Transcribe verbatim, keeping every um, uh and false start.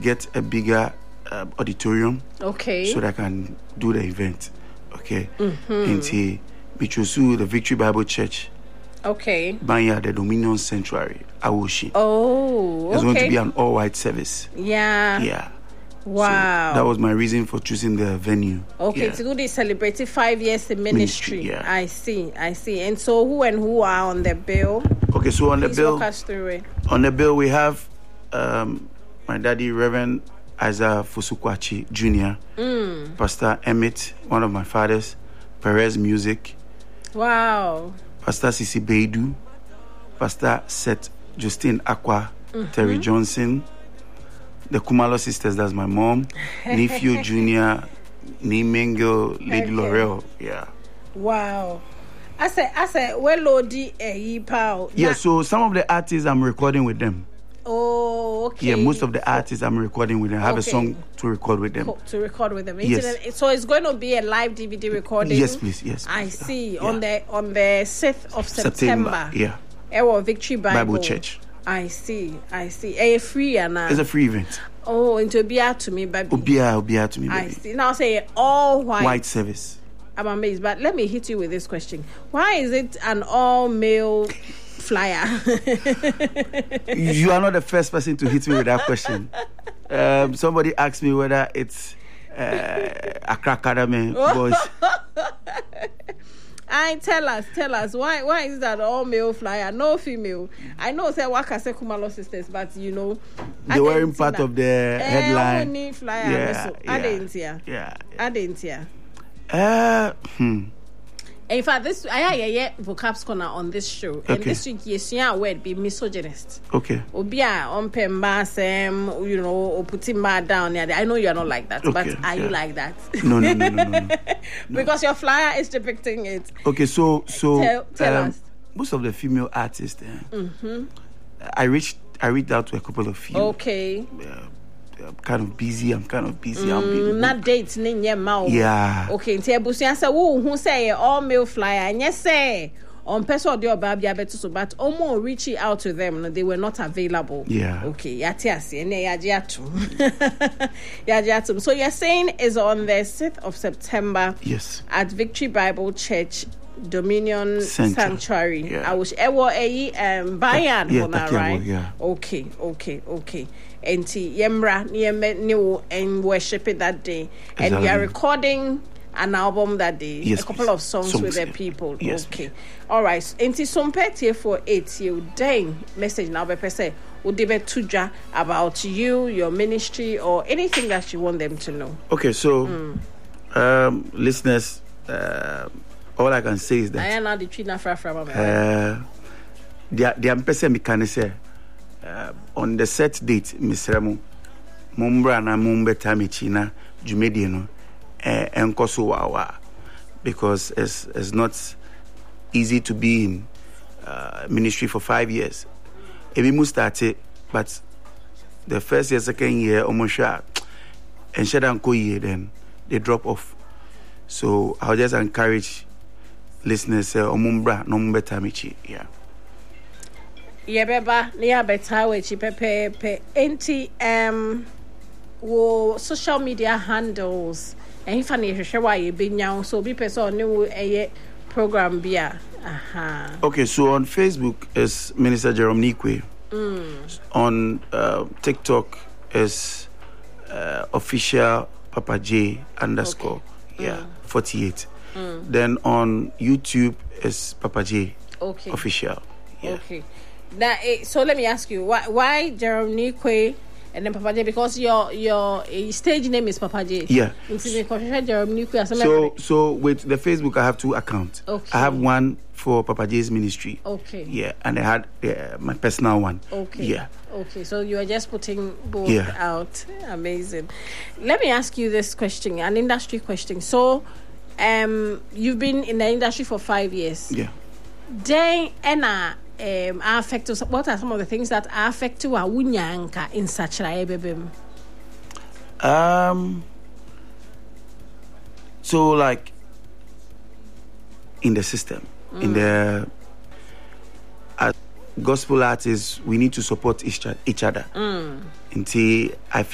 get a bigger uh, auditorium. Okay. So that I can do the event. Okay. Mm-hmm. Into Bichosu, the Victory Bible Church. Okay. Banya, the Dominion Sanctuary, Awoshi. Oh, okay. It's going to be an all-white service. Yeah. Yeah. Wow. So that was my reason for choosing the venue. Okay, yeah. to do this celebrating five years in ministry. ministry yeah. I see, I see. And so who and who are on the bill? Okay, so on Please the bill, walk us through it. On the bill we have um, my daddy, Reverend Isaiah Fusukwachi Junior, mm. Pastor Emmett, one of my fathers, Perez Music. Wow. Pastor Sisi Beidu, Pastor Seth Justine Aqua, mm-hmm. Terry Johnson, the Kumalo sisters, that's my mom, Nephew Junior, Nimengo, Lady okay. Laurel, yeah. Wow. I said, I said, well, Lodi, eh, pal. Yeah, so some of the artists I'm recording with them. Oh, okay. Yeah, most of the artists I'm recording with them. I have okay. a song to record with them. To record with them. Yes. So it's going to be a live D V D recording. Yes, please. Yes. Please. I see. Yeah. On the on the sixth of September. September. Yeah. Our Victory Bible. Bible Church. I see. I see. A free and It's a free event. Oh, into Obia to me, baby. Obia, Obia to me, baby. I see. Now say all white. White service. I'm amazed, but let me hit you with this question: why is it an all male flyer? You are not the first person to hit me with that question. Um, somebody asked me whether it's uh, Accra Academy boys. I tell us, tell us why why is that all male flyer, no female? I know say Waka say Kumalo sisters, but you know they weren't part of the headline. Eh, flyer, yeah, so. yeah, I didn't hear. Yeah, I didn't hear. Uh, hmm. In fact, this I yeah yeah vocabs corner on this show, okay. And this week yes yeah word be misogynist. Okay. Obia on pemba sem you know or putting ma down there. I know you are not like that, okay, but are yeah. you like that? No, no, no, no, no. no. Because your flyer is depicting it. Okay, so so tell, tell um, us. Most of the female artists, eh, mm-hmm. I reached I reached out to a couple of few. Okay. Uh, I'm kind of busy. I'm kind of busy. Mm, I'm busy. Not dates, ninya mouth. Yeah. Okay. Nti ebusu answer who who say all male flyer and yes say on person or baby abeto so but almost reaching out to them no, they were not available. Yeah. Okay. Yati asi ene yajiatu. Yajiatu. So you're saying is on the sixth of September. Yes. At Victory Bible Church. Dominion Center. Sanctuary. Yeah. I wish ewo e um Bayan yeah, hona, right? Yeah. Okay, okay, okay. And yemra nieme new and worship it that day. And exactly. we are recording an album that day. Yes, a couple please. of songs, songs with the people. Yes, okay. please. All right. And some pet here for eight you dang message now be say would they be tuja about you, your ministry, or anything that you want them to know. Okay, so mm. um listeners uh, all I can say is that I am not the tree na fra fra uh the the person me can say uh, on the set date Mister Mo Mumbra na Mumbeta Michina Jumedi no eh enkoso wawa because it's it's not easy to be in uh, ministry for five years. Ebi mu started but the first year second year almost and shedan ko year then they drop off. So I'll just encourage listeners say omumbra no mbeta michi yeah yebeba niya beta we chi pepe pe enti um wo social media handles and if any hwehwe wa ye benya so bi person ne wo eye program bia aha okay so on Facebook is Minister Jerome Nikwe. mm. On uh, TikTok is uh, official Papa J underscore okay. yeah mm. forty-eight. Mm. Then on YouTube is Papa J okay. official. Yeah. Okay. Now, so let me ask you, why why Jerome Nikwe and then Papa J? Because your your uh, stage name is Papa J. Yeah. So so with the Facebook, I have two accounts. Okay. I have one for Papa J's ministry. Okay. Yeah, and I had uh, my personal one. Okay. Yeah. Okay, so you are just putting both yeah. out. Amazing. Let me ask you this question, an industry question. So. Um, you've been in the industry for five years. Yeah. Then, Anna, um, affect us. What are some of the things that are affect you? Awunyanka in such a baby. Um. So, like, in the system, mm. in the as gospel artists, we need to support each each other. Mm. Until I.